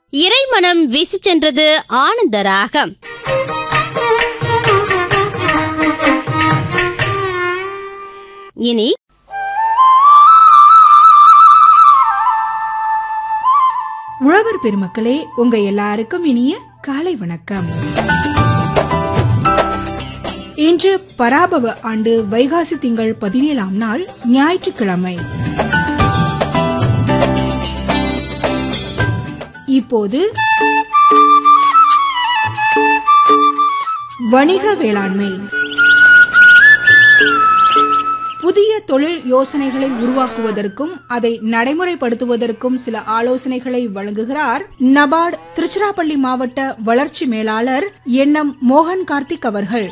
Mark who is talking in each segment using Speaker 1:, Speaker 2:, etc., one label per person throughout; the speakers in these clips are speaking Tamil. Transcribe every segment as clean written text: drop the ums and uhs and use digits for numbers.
Speaker 1: இறைமனம் வீசிச் சென்றது ஆனந்த ராகம். இனி
Speaker 2: உழவர் பெருமக்களே, உங்க எல்லாருக்கும் இனிய காலை வணக்கம். இன்று பராபவ ஆண்டு வைகாசி திங்கள் 17ஆம் நாள் ஞாயிற்றுக்கிழமை. இப்போது வணிக வேளாண்மை. புதிய தொழில் யோசனைகளை உருவாக்குவதற்கும் அதை நடைமுறைப்படுத்துவதற்கும் சில ஆலோசனைகளை வழங்குகிறார் நபார்டு திருச்சிராப்பள்ளி மாவட்ட வளர்ச்சி மேலாளர் என்எம் மோகன் கார்த்திக் அவர்கள்.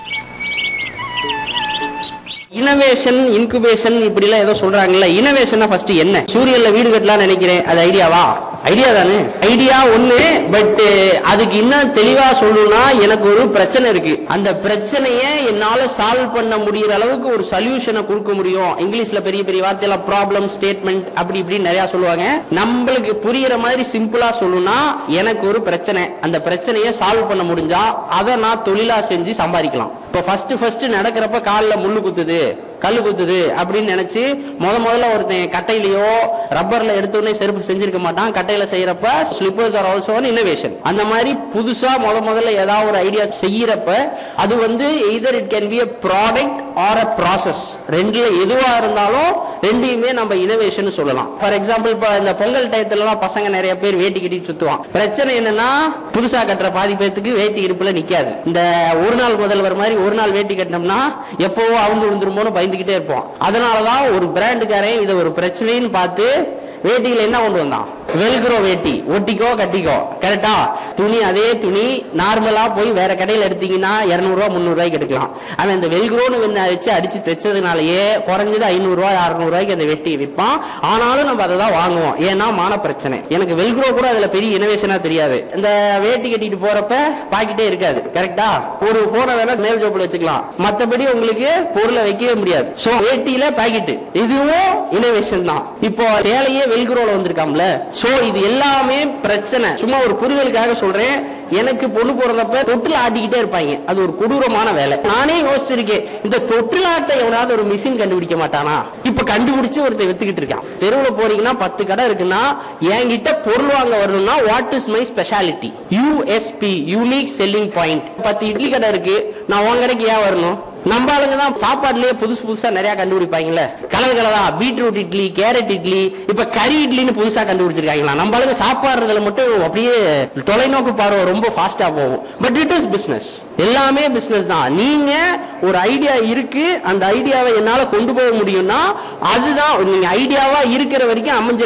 Speaker 3: இனோவேஷன், இன்குபேஷன் இப்படி எல்லாம் ஏதோ சொல்றாங்கல்ல. இனோவேஷன் ஃபர்ஸ்ட் என்ன? சூரியன்ல வீடு கட்டலாம் நினைக்கிறேன், அது ஐடியாவா? ஐடியா தானே. ஐடியா ஒண்ணு, பட் அதுக்கு இன்னும் தெளிவா சொல்லணும்னா எனக்கு ஒரு பிரச்சனை இருக்கு. அந்த பிரச்சனையை என்னால சால்வ் பண்ண முடியற அளவுக்கு ஒரு சொல்யூஷனை கொடுக்க முடியும். இங்கிலீஷ்ல பெரிய பெரிய வார்த்தையெல்லாம் ப்ராப்ளம் ஸ்டேட்மெண்ட் அப்படி இப்படி நிறைய சொல்லுவாங்க. நம்மளுக்கு புரியுற மாதிரி சிம்பிளா சொல்லணும்னா, எனக்கு ஒரு பிரச்சனை, அந்த பிரச்சனையை சால்வ் பண்ண முடிஞ்சா அதை நான் தொழிலா செஞ்சு சம்பாதிக்கலாம். இப்ப ஃபர்ஸ்ட் நடக்கிறப்ப காலில் முள்ளு குத்துது, கல்லு குத்துது அப்படின்னு நினைச்சு முதல்ல ஒருத்தன் கட்டையிலயோ ரப்பர்ல எடுத்தோடனே செருப்பு செஞ்சிருக்க மாட்டான். கட்டையில செய்யறப்ப slippers are also an innovation. அந்த மாதிரி புதுசா முதல்ல ஏதாவது ஒரு ஐடியா செய்யறப்ப அது either it can be a product or a process. ரெண்டுல எதுவா இருந்தாலும் ரெண்டையுமே நம்ம இனோவேஷன் சொல்லலாம். ஃபார் எக்ஸாம்பிள், இப்ப இந்த பொங்கல் டயத்துல பசங்க நிறைய பேர் வேட்டி கட்டிட்டு சுத்துவான். பிரச்சனை என்னன்னா, புதுசா கட்டுற பாதி பேத்துக்கு வேட்டி இருப்புல நிக்காது. இந்த ஒரு நாள் முதல்வர் மாதிரி ஒரு நாள் வேட்டி கட்டினோம்னா எப்பவோ அவங்க விழுந்துருமோன்னு பயந்துகிட்டே இருப்போம். அதனாலதான் ஒரு பிராண்டுக்காரன் இதை ஒரு பிரச்சனைன்னு பார்த்து வேட்டியில என்ன கொண்டு வந்தான்? வெல்க்ரோ வேட்டி, ஒட்டிக்கோ கட்டிக்கோ. கரெக்டா? துணி அதே துணி நார்மலா போய் வேற கடையில எடுத்தீங்கன்னா 200 ரூபாய் 300 ரூபாய்க்கு எடுக்கலாம். ஆனா இந்த வெல்க்ரோன்னு வச்சு அடிச்சு தைச்சதுனாலயே குறைஞ்சது 500 ரூபாய் 600 ரூபாய்க்கு அந்த வெட்டியை விற்பான். ஆனாலும் நம்ம அதை தான் வாங்குவோம். ஏன்னா மான பிரச்சனை. எனக்கு வெல்க்ரோ கூட அதுல பெரிய இனோவேஷனா தெரியாது. இந்த வேட்டி கட்டிட்டு போறப்ப பாக்கிட்டே இருக்காது. கரெக்டா? ஒரு போனை வேணா மேல் ஜோப்புல வச்சுக்கலாம், மத்தபடி உங்களுக்கு பொருளை வைக்கவே முடியாது. சோ வேட்டியில பாக்கெட், இதுவும் இனோவேஷன் தான். இப்போ சேலையே வெல்க்ரோல வந்திருக்காம்ல. சோ இது எல்லாமே பிரச்சனை. சும்மா ஒரு புரிதலுக்காக சொல்றேன். எனக்கு பொண்ணு போறதப்ப தொட்டில் ஆட்டிக்கிட்டே இருப்பாங்க. அது ஒரு கொடூரமான வேலை. நானே யோசிச்சிருக்கேன், இந்த தொட்டில் ஆட்டை எவனாவது ஒரு மிஷின் கண்டுபிடிக்க மாட்டானா? இப்ப கண்டுபிடிச்சு ஒருத்தர் வித்துக்கிட்டு இருக்கான். தெருவுல போறீங்கன்னா 10 கடை இருக்குன்னா என்கிட்ட பொருள் வாங்க வரணும்னா what is my speciality? USB, unique selling point. 10 idli கடை இருக்கு, நான் உங்க கடைக்கு ஏன் வரணும்? நம்ம ஆளுங்க தான் சாப்பாடுலயே புதுசா நிறைய கண்டுபிடிப்பாங்கல்ல. கலகலதா பீட்ரூட் இட்லி, கேரட் இட்லி, இப்ப கறி இட்லின்னு புதுசா கண்டுபிடிச்சிருக்காங்களா. நம்ம ஆளுங்க சாப்பாடுறதுல மட்டும் அப்படியே தொலைநோக்கு பார்வை ரொம்ப ஃபாஸ்டா போகும். But it is business. எல்லாமே பிசினஸ் தான். நீங்க ஒரு ஐடியா இருக்கு, அந்த ஐடியாவை என்னால கொண்டு போக முடியும்னா அதுதான் நீங்க ஐடியாவா இருக்கிற வரைக்கும் அமைஞ்ச